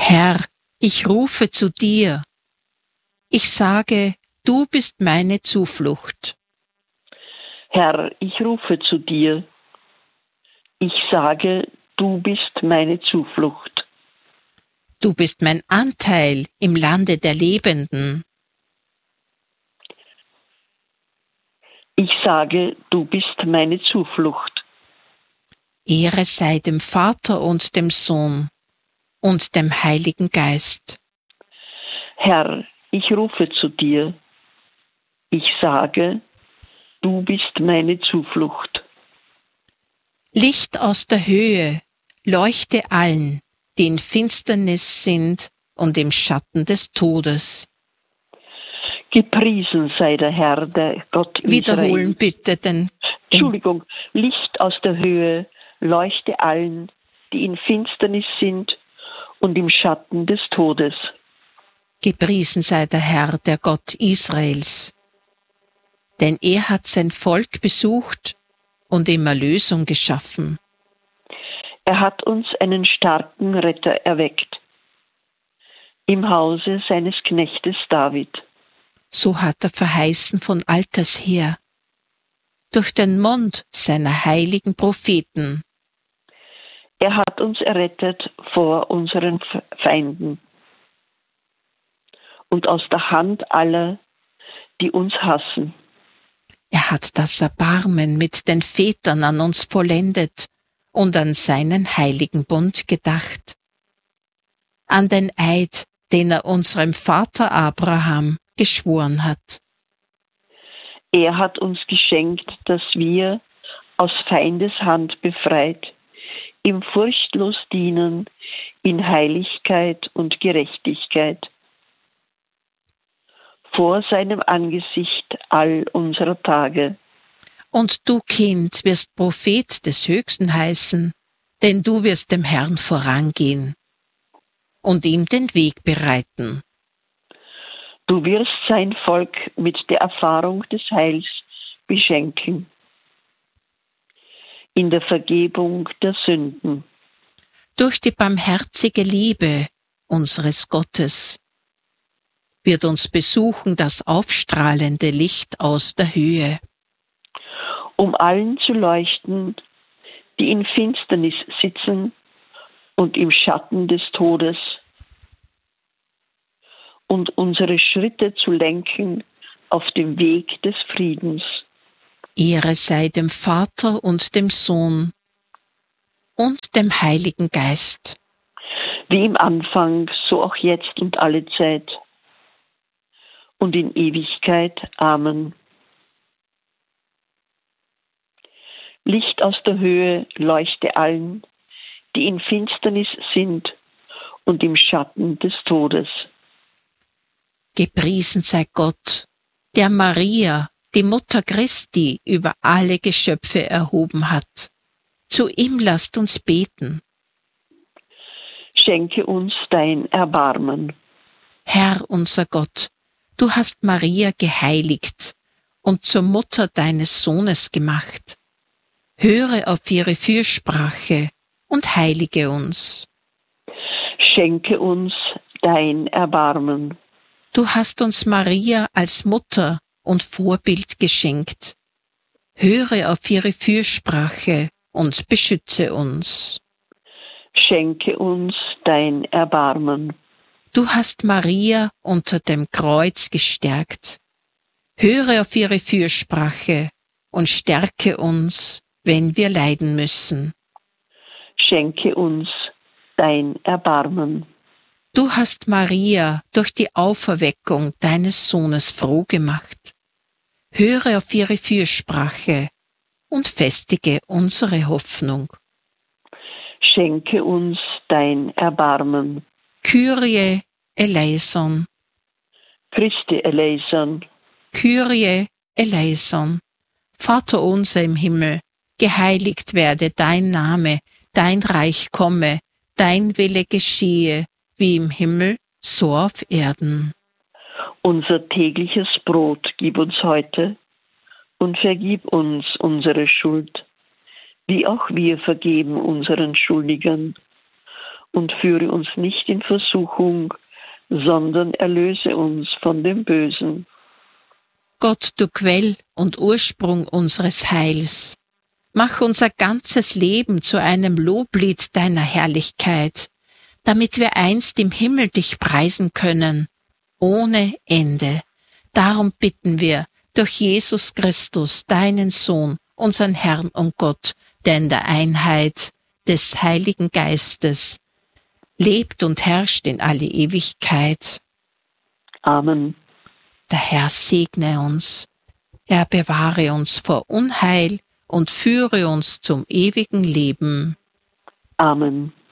Herr, ich rufe zu dir. Ich sage, du bist meine Zuflucht. Herr, ich rufe zu dir. Ich sage, du bist meine Zuflucht. Du bist mein Anteil im Lande der Lebenden. Ich sage, du bist meine Zuflucht. Ehre sei dem Vater und dem Sohn und dem Heiligen Geist. Herr, ich rufe zu dir. Ich sage, du bist meine Zuflucht. Licht aus der Höhe, leuchte allen, die in Finsternis sind und im Schatten des Todes. Gepriesen sei der Herr, der Gott Israels. Wiederholen bitte den Entschuldigung, Licht aus der Höhe, leuchte allen, die in Finsternis sind und im Schatten des Todes. Gepriesen sei der Herr, der Gott Israels. Denn er hat sein Volk besucht und ihm Erlösung geschaffen. Er hat uns einen starken Retter erweckt, im Hause seines Knechtes David. So hat er verheißen von alters her, durch den Mund seiner heiligen Propheten. Er hat uns errettet vor unseren Feinden und aus der Hand aller, die uns hassen. Er hat das Erbarmen mit den Vätern an uns vollendet und an seinen heiligen Bund gedacht. An den Eid, den er unserem Vater Abraham geschworen hat. Er hat uns geschenkt, dass wir, aus Feindes Hand befreit, ihm furchtlos dienen in Heiligkeit und Gerechtigkeit, vor seinem Angesicht all unserer Tage. Und du, Kind, wirst Prophet des Höchsten heißen, denn du wirst dem Herrn vorangehen und ihm den Weg bereiten. Du wirst sein Volk mit der Erfahrung des Heils beschenken, in der Vergebung der Sünden. Durch die barmherzige Liebe unseres Gottes wird uns besuchen das aufstrahlende Licht aus der Höhe. Um allen zu leuchten, die in Finsternis sitzen und im Schatten des Todes, und unsere Schritte zu lenken auf dem Weg des Friedens. Ehre sei dem Vater und dem Sohn und dem Heiligen Geist. Wie im Anfang, so auch jetzt und alle Zeit und in Ewigkeit. Amen. Licht aus der Höhe leuchte allen, die in Finsternis sind und im Schatten des Todes. Gepriesen sei Gott, der Maria, die Mutter Christi, über alle Geschöpfe erhoben hat. Zu ihm lasst uns beten. Schenke uns dein Erbarmen. Herr unser Gott, du hast Maria geheiligt und zur Mutter deines Sohnes gemacht. Höre auf ihre Fürsprache und heilige uns. Schenke uns dein Erbarmen. Du hast uns Maria als Mutter und Vorbild geschenkt. Höre auf ihre Fürsprache und beschütze uns. Schenke uns dein Erbarmen. Du hast Maria unter dem Kreuz gestärkt. Höre auf ihre Fürsprache und stärke uns, wenn wir leiden müssen. Schenke uns dein Erbarmen. Du hast Maria durch die Auferweckung deines Sohnes froh gemacht. Höre auf ihre Fürsprache und festige unsere Hoffnung. Schenke uns dein Erbarmen. Kyrie eleison, Christi eleison. Kyrie eleison. Vater unser im Himmel, geheiligt werde dein Name, dein Reich komme, dein Wille geschehe, wie im Himmel, so auf Erden. Unser tägliches Brot gib uns heute und vergib uns unsere Schuld, wie auch wir vergeben unseren Schuldigern. und führe uns nicht in Versuchung, sondern erlöse uns von dem Bösen. Gott, du Quell und Ursprung unseres Heils, mach unser ganzes Leben zu einem Loblied deiner Herrlichkeit, damit wir einst im Himmel dich preisen können, ohne Ende. Darum bitten wir durch Jesus Christus, deinen Sohn, unseren Herrn und Gott, der in der Einheit des Heiligen Geistes lebt und herrscht in alle Ewigkeit. Amen. Der Herr segne uns, er bewahre uns vor Unheil und führe uns zum ewigen Leben. Amen.